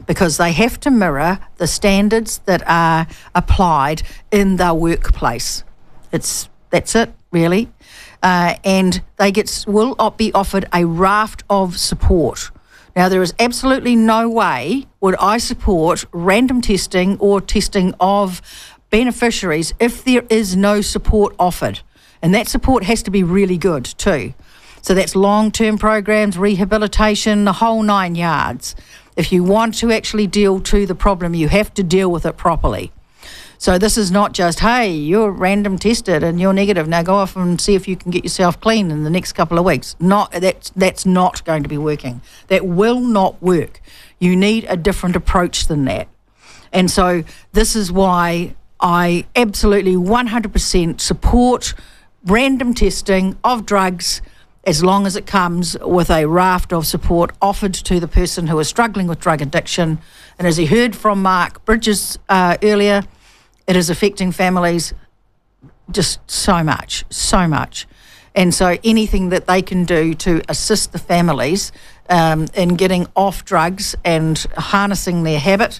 because they have to mirror the standards that are applied in their workplace. That's it, really. And they will be offered a raft of support. Now, there is absolutely no way would I support random testing or testing of beneficiaries if there is no support offered. And that support has to be really good too. So that's long-term programs, rehabilitation, the whole 9 yards. If you want to actually deal to the problem, you have to deal with it properly. So this is not just, hey, you're random tested and you're negative, now go off and see if you can get yourself clean in the next couple of weeks. That's not going to be working. That will not work. You need a different approach than that. And so this is why I absolutely 100% support random testing of drugs as long as it comes with a raft of support offered to the person who is struggling with drug addiction. And as you heard from Mark Bridges earlier, it is affecting families just so much. And so anything that they can do to assist the families in getting off drugs and harnessing their habit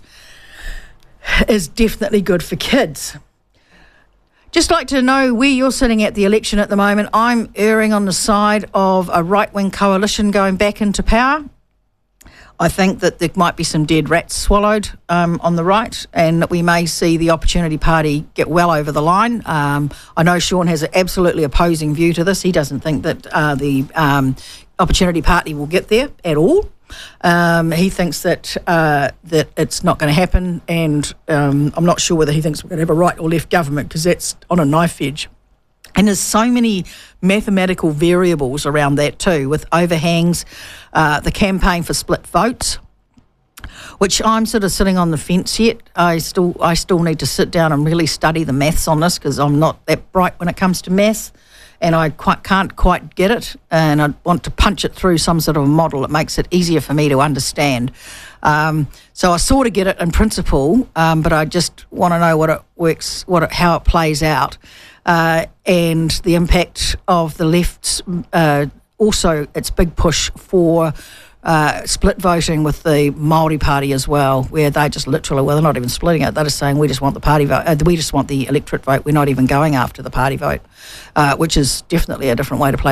is definitely good for kids. Just like to know where you're sitting at the election at the moment. I'm erring on the side of a right-wing coalition going back into power. I think that there might be some dead rats swallowed on the right, and that we may see the Opportunity Party get well over the line. I know Sean has an absolutely opposing view to this. He doesn't think that the Opportunity Party will get there at all. He thinks that it's not going to happen, and I'm not sure whether he thinks we're going to have a right or left government, because that's on a knife edge. And there's so many mathematical variables around that too, with overhangs, the campaign for split votes, which I'm sort of sitting on the fence yet. I still need to sit down and really study the maths on this, because I'm not that bright when it comes to maths, and I can't quite get it, and I want to punch it through some sort of a model that makes it easier for me to understand. So I sort of get it in principle, but I just want to know what it works, how it plays out. And the impact of the left's, also its big push for split voting with the Māori Party as well, where they just literally, well, they're not even splitting it, they're just saying we just want the party vote, we just want the electorate vote, we're not even going after the party vote, which is definitely a different way to play